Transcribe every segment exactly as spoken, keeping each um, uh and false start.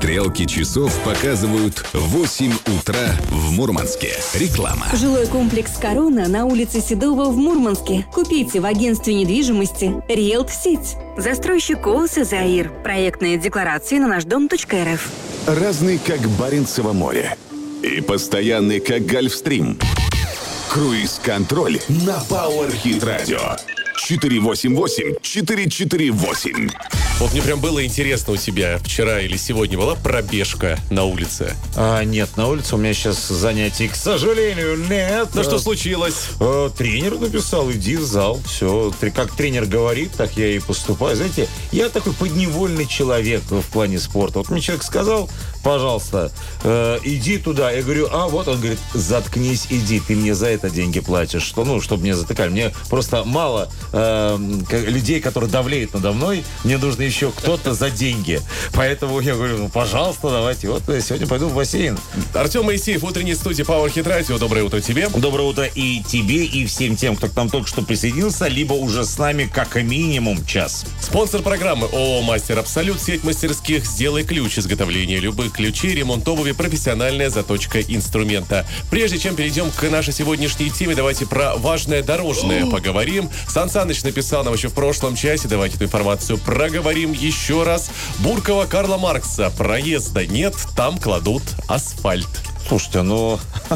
Стрелки часов показывают восемь утра в Мурманске. Реклама. Жилой комплекс «Корона» на улице Седова в Мурманске. Купите в агентстве недвижимости «Риэлт-Сеть». Застройщик ООО «Заир». Проектные декларации на наш дом точка эр эф. Разный, как Баренцево море. И постоянный, как Гольфстрим. Круиз-контроль на Power-Hit Radio. четыре восемь восемь четыре четыре восемь. Вот мне прям было интересно, у тебя вчера или сегодня была пробежка на улице? А, нет, на улице у меня сейчас занятий, к сожалению, нет. Ну что случилось? А, тренер написал, иди в зал. Все, как тренер говорит, так я и поступаю. Знаете, я такой подневольный человек в плане спорта. Вот мне человек сказал, пожалуйста, э, иди туда. Я говорю, а вот, он говорит, заткнись, иди, ты мне за это деньги платишь. Что, ну, чтобы меня затыкали. Мне просто мало э, людей, которые давлеют надо мной. Мне нужно еще кто-то за деньги. Поэтому я говорю, ну, пожалуйста, давайте. Вот я сегодня пойду в бассейн. Артем Моисеев, утренней студии Power-Hit Radio. Доброе утро тебе. Доброе утро и тебе, и всем тем, кто к нам только что присоединился, либо уже с нами как минимум час. Спонсор программы ООО «Мастер Абсолют». Сеть мастерских «Сделай ключ». Изготовление любых ключей, ремонт обуви, профессиональная заточка инструмента. Прежде чем перейдем к нашей сегодняшней теме, давайте про важное дорожное поговорим. Сан Саныч написал нам еще в прошлом часе. Давайте эту информацию проговорим еще раз. Буркова Карла Маркса. Проезда нет, там кладут асфальт. Слушайте, ну,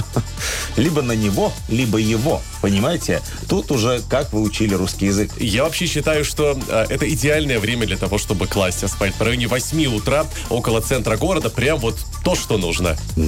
либо на него, либо его, понимаете? Тут уже как вы учили русский язык. Я вообще считаю, что э, это идеальное время для того, чтобы класть асфальт. В районе восьми утра около центра города прям вот то, что нужно. Ну,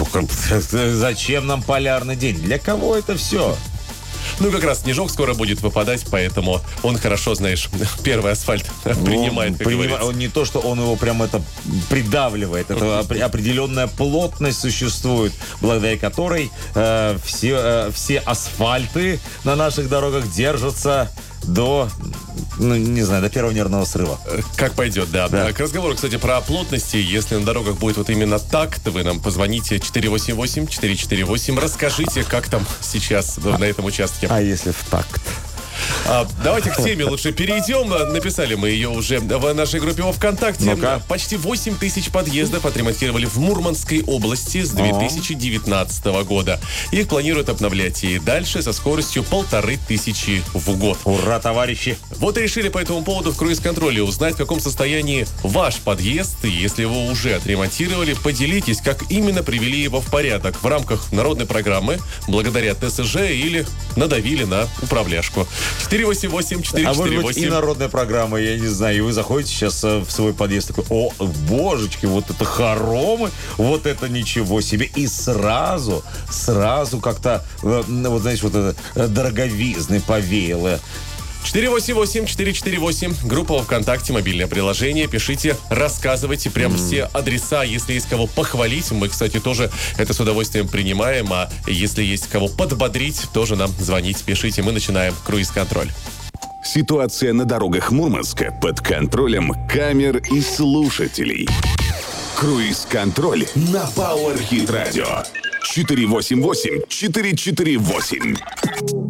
зачем нам полярный день? Для кого это все? Ну, как раз снежок скоро будет выпадать, поэтому он хорошо, знаешь, первый асфальт принимает, как Принима... говорится. Он не то, что он его прям это придавливает. Это определенная плотность существует, благодаря которой э, все, э, все асфальты на наших дорогах держатся до, ну, не знаю, до первого нервного срыва. Как пойдет, да. да. К разговору, кстати, про плотности. Если на дорогах будет вот именно так, то вы нам позвоните четыре восемь восемь четыре четыре восемь. Расскажите, как там сейчас на этом участке. А если в такт? А, давайте к теме лучше перейдем. Написали мы ее уже в нашей группе во ВКонтакте. Ну-ка. Почти восемь тысяч подъездов отремонтировали в Мурманской области с две тысячи девятнадцатого года. Их планируют обновлять и дальше со скоростью полторы тысячи в год. Ура, товарищи! Вот и решили по этому поводу в круиз-контроле узнать, в каком состоянии ваш подъезд. И если его уже отремонтировали, поделитесь, как именно привели его в порядок в рамках народной программы, благодаря ТСЖ или надавили на управляшку. четыре восемь восемь четыре четыре восемь. А может быть и народная программа, я не знаю, и вы заходите сейчас в свой подъезд такой, о, божечки, вот это хоромы, вот это ничего себе. И сразу, сразу как-то, вот знаете, вот это дороговизны повеяло. четыре восемь восемь четыре четыре восемь. Группа во ВКонтакте, мобильное приложение. Пишите, рассказывайте прям mm. все адреса. Если есть кого похвалить, мы, кстати, тоже это с удовольствием принимаем. А если есть кого подбодрить, тоже нам звоните, пишите. Мы начинаем круиз-контроль. Ситуация на дорогах Мурманска под контролем камер и слушателей. Круиз-контроль на Power-Hit Radio. четыре восемь восемь четыре четыре восемь.